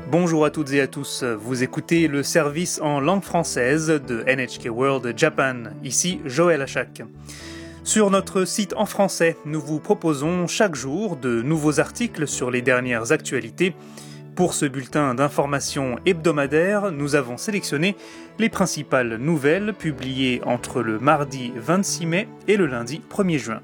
Bonjour à toutes et à tous, vous écoutez le service en langue française de NHK World Japan, ici Joël Achak. Sur notre site en français, nous vous proposons chaque jour de nouveaux articles sur les dernières actualités. Pour ce bulletin d'information hebdomadaire, nous avons sélectionné les principales nouvelles publiées entre le mardi 26 mai et le lundi 1er juin.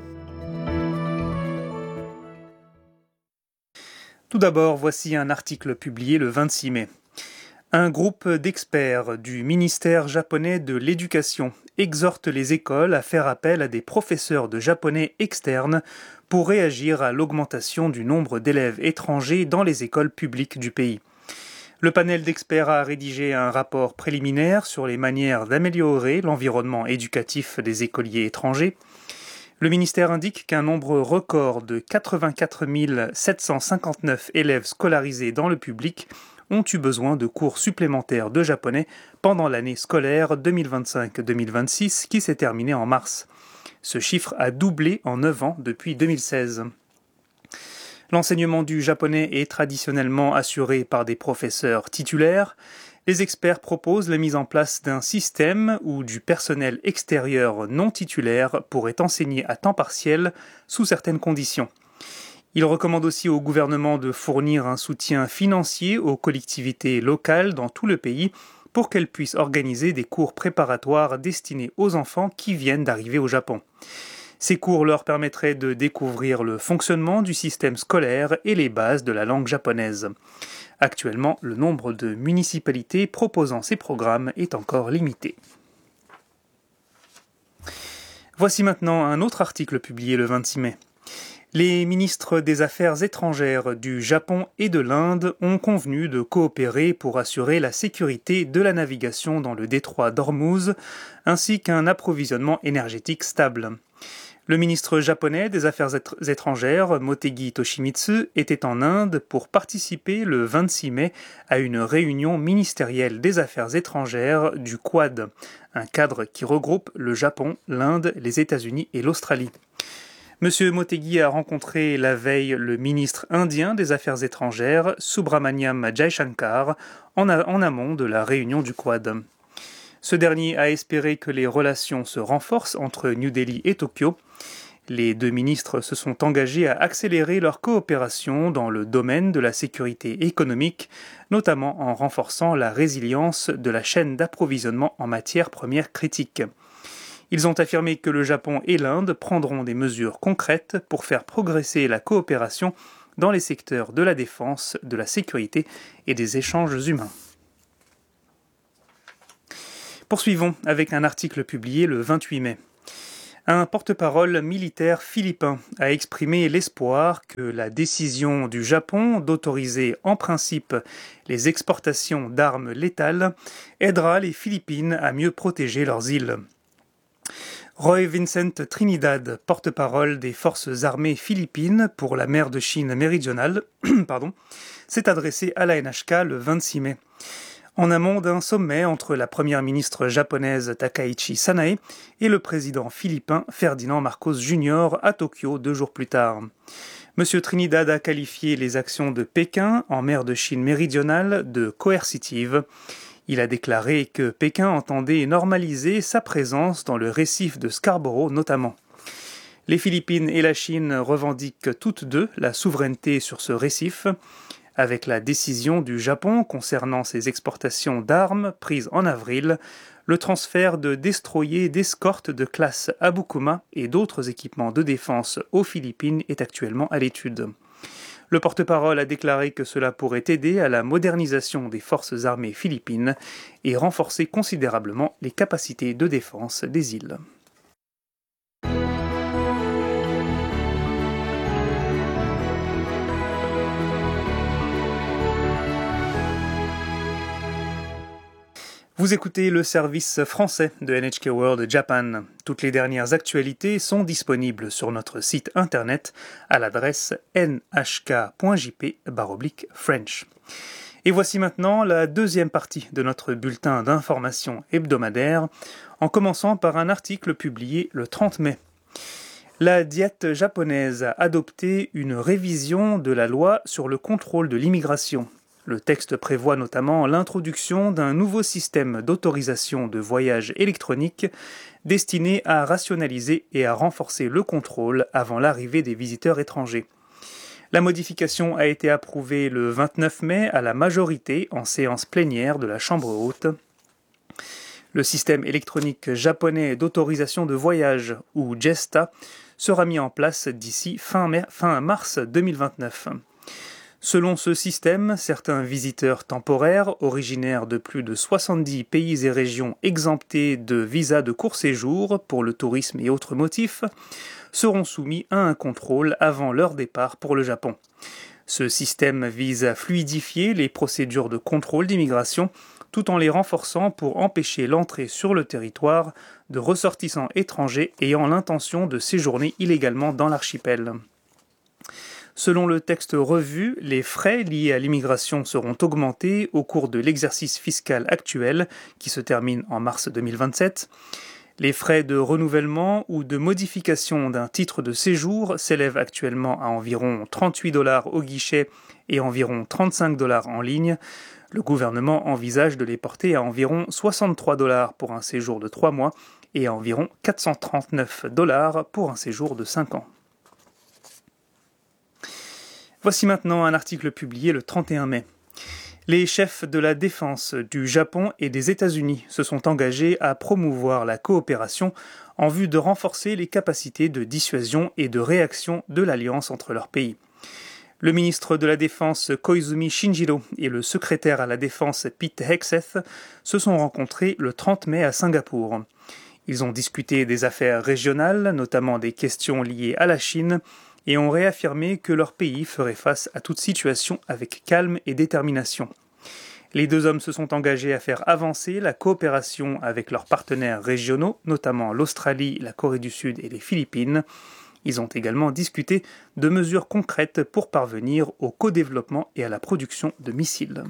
Tout d'abord, voici un article publié le 26 mai. Un groupe d'experts du ministère japonais de l'Éducation exhorte les écoles à faire appel à des professeurs de japonais externes pour réagir à l'augmentation du nombre d'élèves étrangers dans les écoles publiques du pays. Le panel d'experts a rédigé un rapport préliminaire sur les manières d'améliorer l'environnement éducatif des écoliers étrangers. Le ministère indique qu'un nombre record de 84 759 élèves scolarisés dans le public ont eu besoin de cours supplémentaires de japonais pendant l'année scolaire 2025-2026 qui s'est terminée en mars. Ce chiffre a doublé en 9 ans depuis 2016. L'enseignement du japonais est traditionnellement assuré par des professeurs titulaires. Les experts proposent la mise en place d'un système où du personnel extérieur non titulaire pourrait enseigner à temps partiel sous certaines conditions. Ils recommandent aussi au gouvernement de fournir un soutien financier aux collectivités locales dans tout le pays pour qu'elles puissent organiser des cours préparatoires destinés aux enfants qui viennent d'arriver au Japon. Ces cours leur permettraient de découvrir le fonctionnement du système scolaire et les bases de la langue japonaise. Actuellement, le nombre de municipalités proposant ces programmes est encore limité. Voici maintenant un autre article publié le 26 mai. Les ministres des Affaires étrangères du Japon et de l'Inde ont convenu de coopérer pour assurer la sécurité de la navigation dans le détroit d'Ormuz, ainsi qu'un approvisionnement énergétique stable. Le ministre japonais des Affaires étrangères, Motegi Toshimitsu, était en Inde pour participer le 26 mai à une réunion ministérielle des Affaires étrangères du Quad, un cadre qui regroupe le Japon, l'Inde, les États-Unis et l'Australie. Monsieur Motegi a rencontré la veille le ministre indien des Affaires étrangères, Subramaniam Jaishankar, en amont de la réunion du Quad. Ce dernier a espéré que les relations se renforcent entre New Delhi et Tokyo. Les deux ministres se sont engagés à accélérer leur coopération dans le domaine de la sécurité économique, notamment en renforçant la résilience de la chaîne d'approvisionnement en matières premières critiques. Ils ont affirmé que le Japon et l'Inde prendront des mesures concrètes pour faire progresser la coopération dans les secteurs de la défense, de la sécurité et des échanges humains. Poursuivons avec un article publié le 28 mai. Un porte-parole militaire philippin a exprimé l'espoir que la décision du Japon d'autoriser en principe les exportations d'armes létales aidera les Philippines à mieux protéger leurs îles. Roy Vincent Trinidad, porte-parole des forces armées philippines pour la mer de Chine méridionale, s'est adressé à la NHK le 26 mai. En amont d'un sommet entre la première ministre japonaise Takaichi Sanae et le président philippin Ferdinand Marcos Jr. à Tokyo 2 jours plus tard. Monsieur Trinidad a qualifié les actions de Pékin en mer de Chine méridionale de coercitives. Il a déclaré que Pékin entendait normaliser sa présence dans le récif de Scarborough notamment. Les Philippines et la Chine revendiquent toutes deux la souveraineté sur ce récif. Avec la décision du Japon concernant ses exportations d'armes prises en avril, le transfert de destroyers d'escorte de classe Abukuma et d'autres équipements de défense aux Philippines est actuellement à l'étude. Le porte-parole a déclaré que cela pourrait aider à la modernisation des forces armées philippines et renforcer considérablement les capacités de défense des îles. Vous écoutez le service français de NHK World Japan. Toutes les dernières actualités sont disponibles sur notre site internet à l'adresse nhk.jp/French. Et voici maintenant la deuxième partie de notre bulletin d'information hebdomadaire, en commençant par un article publié le 30 mai. La diète japonaise a adopté une révision de la loi sur le contrôle de l'immigration. Le texte prévoit notamment l'introduction d'un nouveau système d'autorisation de voyage électronique destiné à rationaliser et à renforcer le contrôle avant l'arrivée des visiteurs étrangers. La modification a été approuvée le 29 mai à la majorité en séance plénière de la Chambre haute. Le système électronique japonais d'autorisation de voyage, ou JESTA, sera mis en place d'ici fin mars 2029. Selon ce système, certains visiteurs temporaires, originaires de plus de 70 pays et régions exemptés de visas de court séjour pour le tourisme et autres motifs, seront soumis à un contrôle avant leur départ pour le Japon. Ce système vise à fluidifier les procédures de contrôle d'immigration tout en les renforçant pour empêcher l'entrée sur le territoire de ressortissants étrangers ayant l'intention de séjourner illégalement dans l'archipel. Selon le texte revu, les frais liés à l'immigration seront augmentés au cours de l'exercice fiscal actuel, qui se termine en mars 2027. Les frais de renouvellement ou de modification d'un titre de séjour s'élèvent actuellement à environ $38 au guichet et environ $35 en ligne. Le gouvernement envisage de les porter à environ $63 pour un séjour de 3 mois et à environ $439 pour un séjour de 5 ans. Voici maintenant un article publié le 31 mai. Les chefs de la défense du Japon et des États-Unis se sont engagés à promouvoir la coopération en vue de renforcer les capacités de dissuasion et de réaction de l'alliance entre leurs pays. Le ministre de la Défense Koizumi Shinjiro et le secrétaire à la Défense Pete Hegseth se sont rencontrés le 30 mai à Singapour. Ils ont discuté des affaires régionales, notamment des questions liées à la Chine, et ont réaffirmé que leur pays ferait face à toute situation avec calme et détermination. Les deux hommes se sont engagés à faire avancer la coopération avec leurs partenaires régionaux, notamment l'Australie, la Corée du Sud et les Philippines. Ils ont également discuté de mesures concrètes pour parvenir au co-développement et à la production de missiles.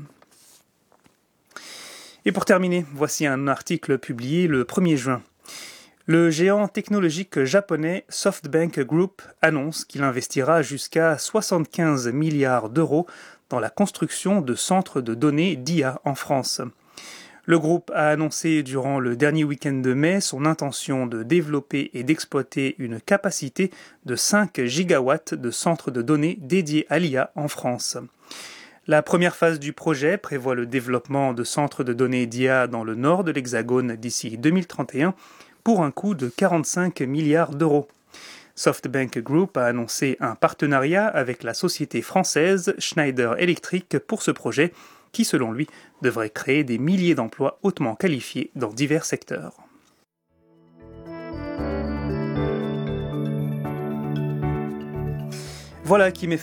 Et pour terminer, voici un article publié le 1er juin. Le géant technologique japonais SoftBank Group annonce qu'il investira jusqu'à 75 milliards d'euros dans la construction de centres de données d'IA en France. Le groupe a annoncé durant le dernier week-end de mai son intention de développer et d'exploiter une capacité de 5 gigawatts de centres de données dédiés à l'IA en France. La première phase du projet prévoit le développement de centres de données d'IA dans le nord de l'Hexagone d'ici 2031, pour un coût de 45 milliards d'euros. SoftBank Group a annoncé un partenariat avec la société française Schneider Electric pour ce projet qui, selon lui, devrait créer des milliers d'emplois hautement qualifiés dans divers secteurs. Voilà qui met